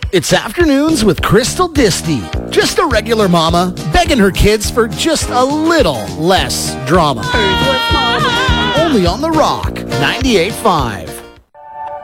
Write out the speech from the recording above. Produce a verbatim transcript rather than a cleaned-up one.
It's Afternoons with Crystal Disty. Just a regular mama begging her kids for just a little less drama. Only on The Rock, ninety-eight point five.